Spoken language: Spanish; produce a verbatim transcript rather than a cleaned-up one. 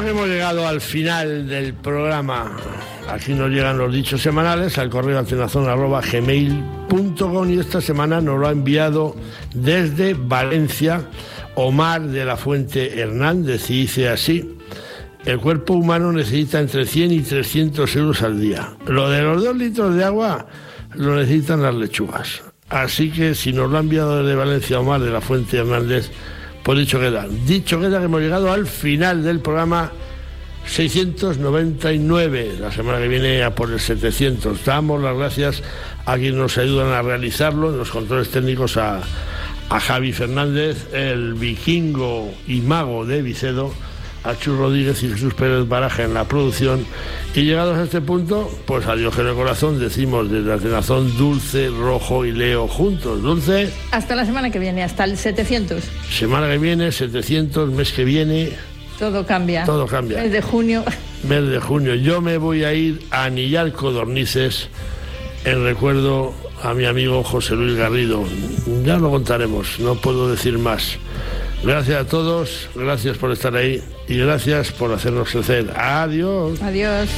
que hemos llegado al final del programa. Aquí nos llegan los dichos semanales al correo antenazón arroba gmail punto com y esta semana nos lo ha enviado desde Valencia Omar de la Fuente Hernández y dice así: el cuerpo humano necesita entre cien y trescientos euros al día. Lo de los dos litros de agua lo necesitan las lechugas. Así que si nos lo ha enviado desde Valencia Omar de la Fuente Hernández, pues dicho queda. Dicho queda que hemos llegado al final del programa seiscientos noventa y nueve. La semana que viene a por el setecientos. Damos las gracias a quienes nos ayudan a realizarlo, en los controles técnicos a, a Javi Fernández, el vikingo y mago de Vicedo, a Chus Rodríguez y Jesús Pérez Baraja en la producción. Y llegados a este punto, pues a Diógenes Corazón decimos desde Atenazón: Dulce, Rojo y Leo juntos. Dulce. Hasta la semana que viene, hasta el setecientos. Semana que viene, setecientos, mes que viene. Todo cambia. Todo cambia. Mes de junio. Mes de junio. Yo me voy a ir a anillar codornices en recuerdo a mi amigo José Luis Garrido. Ya lo contaremos, no puedo decir más. Gracias a todos, gracias por estar ahí y gracias por hacernos crecer. Adiós. Adiós.